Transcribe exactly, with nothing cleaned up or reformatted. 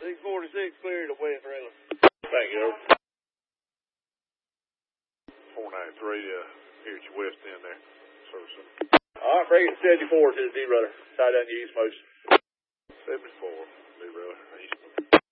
six forty-six cleared to West Raylan. Thank you, over. four ninety-three, uh, here at your west end there. Servicing. All right, bring it seventy-four to the D-rudder. Tie down the east motion. seventy-four.